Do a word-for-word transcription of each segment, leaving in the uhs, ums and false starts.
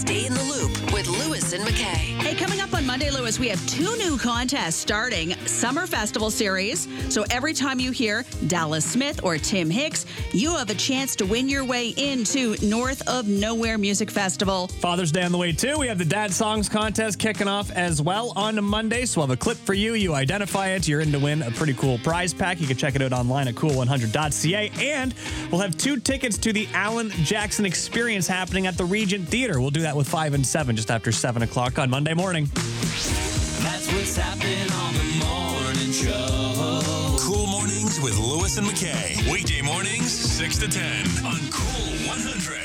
Stay in the loop with Lewis and McKay. Hey, coming up on Monday, Lewis, we have two new contests starting Summer Festival Series. So every time you hear Dallas Smith or Tim Hicks, you have a chance to win your way into North of Nowhere Music Festival. Father's Day on the way, too. We have the Dad Songs contest kicking off as well on Monday. So we'll have a clip for you. You identify it. You're in to win a pretty cool prize pack. You can check it out online at cool one hundred dot c a. And we'll have two tickets to the Alan Jackson Experience happening at the Regent Theater. We'll do that with five and seven just after seven o'clock on Monday morning. That's what's happening on the morning show. Cool Mornings with Lewis and McKay. Weekday mornings, six to ten on Cool one hundred.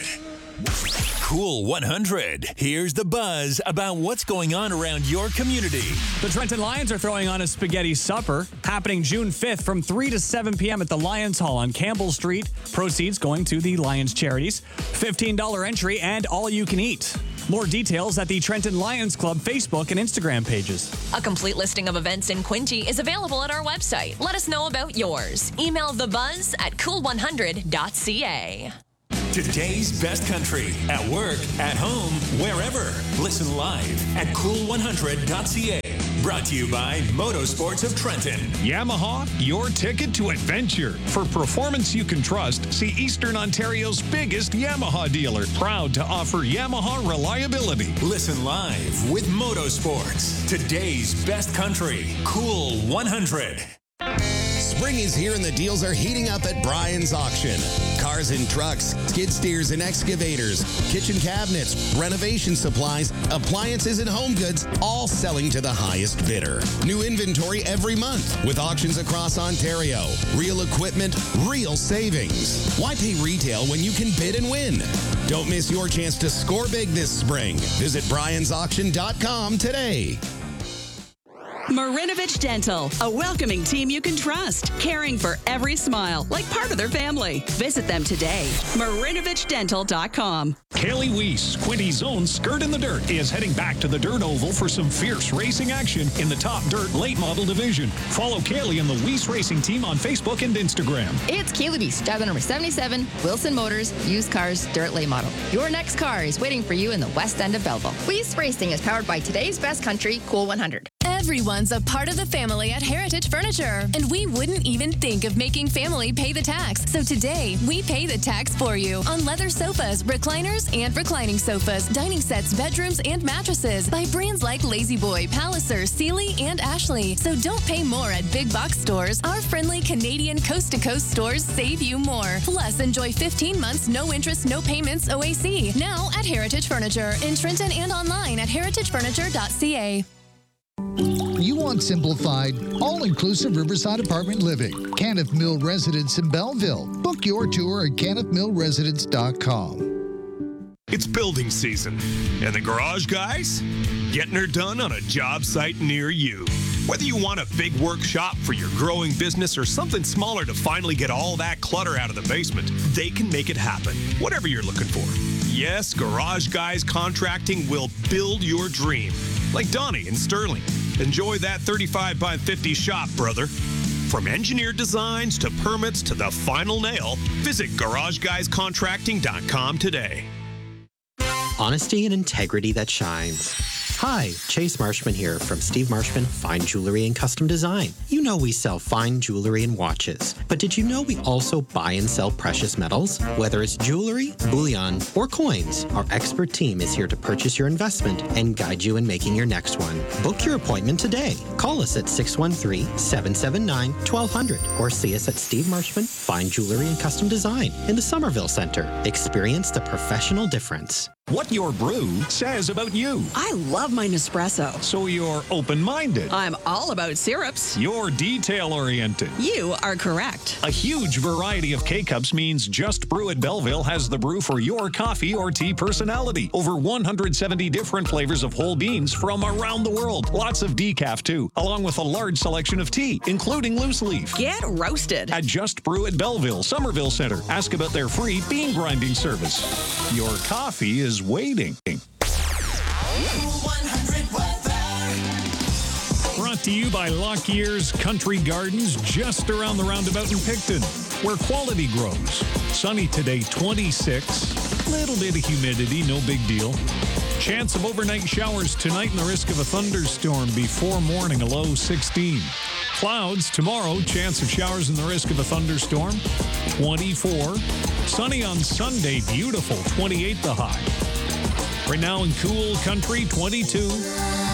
Cool one hundred. Here's the buzz about what's going on around your community. The Trenton Lions are throwing on a spaghetti supper happening June fifth from three to seven p.m. at the Lions Hall on Campbell Street. Proceeds going to the Lions charities. fifteen dollars entry and all you can eat. More details at the Trenton Lions Club Facebook and Instagram pages. A complete listing of events in Quinte is available at our website. Let us know about yours. Email thebuzz at cool one hundred dot c a. Today's best country. At work, at home, wherever. Listen live at cool one hundred dot c a. Brought to you by Motorsports of Trenton. Yamaha, your ticket to adventure. For performance you can trust, see Eastern Ontario's biggest Yamaha dealer. Proud to offer Yamaha reliability. Listen live with Motorsports. Today's best country. Cool one hundred. Spring is here and the deals are heating up at Brian's Auction. Cars and trucks, skid steers and excavators, kitchen cabinets, renovation supplies, appliances and home goods, all selling to the highest bidder. New inventory every month with auctions across Ontario. Real equipment, real savings. Why pay retail when you can bid and win? Don't miss your chance to score big this spring. Visit Brians Auction dot com today. Marinovich Dental, a welcoming team you can trust, caring for every smile like part of their family. Visit them today. Marinovich Dental dot com. Kaylee Weiss, Quinty's own Skirt in the Dirt, is heading back to the Dirt Oval for some fierce racing action in the top dirt late model division. Follow Kaylee and the Weiss Racing team on Facebook and Instagram. It's Kaylee Weiss, driver number seventy-seven, Wilson Motors, used cars, dirt late model. Your next car is waiting for you in the west end of Belleville. Weiss Racing is powered by today's best country, Cool one hundred. Everyone's a part of the family at Heritage Furniture, and we wouldn't even think of making family pay the tax. So today, we pay the tax for you on leather sofas, recliners, and reclining sofas, dining sets, bedrooms, and mattresses by brands like Lazy Boy, Palliser, Sealy, and Ashley. So don't pay more at big box stores. Our friendly Canadian coast-to-coast stores save you more. Plus, enjoy fifteen months, no interest, no payments O A C. Now at Heritage Furniture in Trenton and online at heritage furniture dot c a. You want simplified, all-inclusive Riverside apartment living. Caniff Mill Residence in Belleville. Book your tour at caniff mill residence dot com. It's building season, and the garage guys getting her done on a job site near you. Whether you want a big workshop for your growing business or something smaller to finally get all that clutter out of the basement, they can make it happen, whatever you're looking for. Yes, Garage Guys Contracting will build your dream. Like Donnie in Sterling. Enjoy that thirty-five by fifty shop, brother. From engineered designs to permits to the final nail, visit garage guys contracting dot com today. Honesty and integrity that shines. Hi, Chase Marshman here from Steve Marshman Fine Jewelry and Custom Design. You know we sell fine jewelry and watches, but did you know we also buy and sell precious metals? Whether it's jewelry, bullion, or coins, our expert team is here to purchase your investment and guide you in making your next one. Book your appointment today. Call us at six one three, seven seven nine, one two zero zero or see us at Steve Marshman Fine Jewelry and Custom Design in the Somerville Center. Experience the professional difference. What your brew says about you. I love my Nespresso. So you're open-minded. I'm all about syrups. You're detail-oriented. You are correct. A huge variety of K-Cups means Just Brew at Belleville has the brew for your coffee or tea personality. Over one hundred seventy different flavors of whole beans from around the world. Lots of decaf, too, along with a large selection of tea, including loose leaf. Get roasted. At Just Brew at Belleville, Somerville Center. Ask about their free bean grinding service. Your coffee is waiting. Brought to you by Lockyear's Country Gardens, just around the roundabout in Picton, where quality grows. Sunny today, twenty-six. Little bit of humidity, no big deal. Chance of overnight showers tonight and the risk of a thunderstorm before morning, a low sixteen. Clouds tomorrow, chance of showers and the risk of a thunderstorm, twenty-four. Sunny on Sunday, beautiful, twenty-eight the high. Right now in cool country, twenty-two.